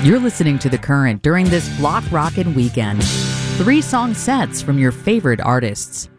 You're listening to The Current during this Block Rockin' weekend. 3 song sets from your favorite artists.